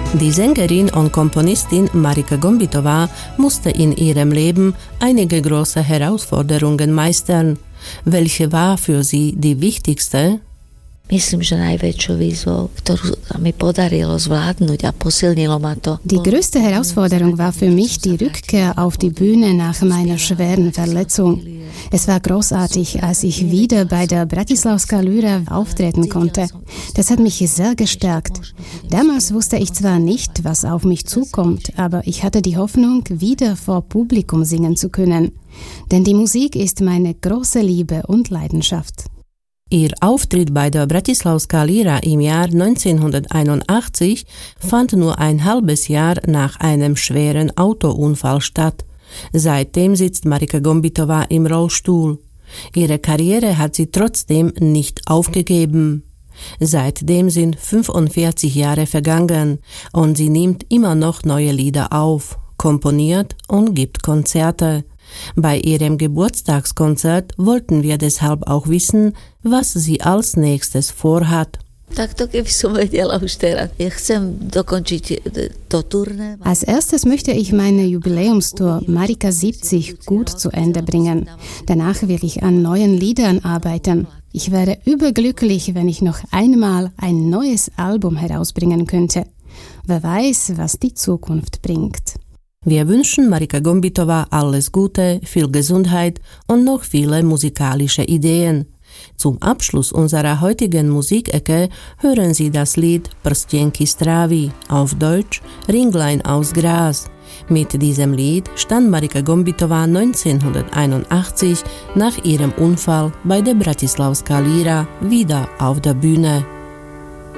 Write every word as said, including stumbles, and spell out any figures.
Die Sängerin und Komponistin Marika Gombitová musste in ihrem Leben einige große Herausforderungen meistern. Welche war für sie die wichtigste? Myslím, že najväčšou výzvou, ktorú sa mi podarilo zvládnuť a posilnilo ma to. Die größte Herausforderung war für mich die Rückkehr auf die Bühne nach meiner schweren Verletzung. Es war großartig, als ich wieder bei der Bratislavská Lyra auftreten konnte. Das hat mich sehr gestärkt. Damals wusste ich zwar nicht, was auf mich zukommt, aber ich hatte die Hoffnung, wieder vor Publikum singen zu können. Denn die Musik ist meine große Liebe und Leidenschaft. Ihr Auftritt bei der Bratislavská Lyra im Jahr neunzehnhunderteinundachtzig fand nur ein halbes Jahr nach einem schweren Autounfall statt. Seitdem sitzt Marika Gombitová im Rollstuhl. Ihre Karriere hat sie trotzdem nicht aufgegeben. Seitdem sind fünfundvierzig Jahre vergangen und sie nimmt immer noch neue Lieder auf, komponiert und gibt Konzerte. Bei ihrem Geburtstagskonzert wollten wir deshalb auch wissen, was sie als nächstes vorhat. Als erstes möchte ich meine Jubiläumstour Marika siebzig gut zu Ende bringen. Danach will ich an neuen Liedern arbeiten. Ich wäre überglücklich, wenn ich noch einmal ein neues Album herausbringen könnte. Wer weiß, was die Zukunft bringt. Wir wünschen Marika Gombitová alles Gute, viel Gesundheit und noch viele musikalische Ideen. Zum Abschluss unserer heutigen Musikecke hören Sie das Lied Prstienky z trávy, auf Deutsch Ringlein aus Gras. Mit diesem Lied stand Marika Gombitová neunzehnhunderteinundachtzig nach ihrem Unfall bei der Bratislavská Lyra wieder auf der Bühne.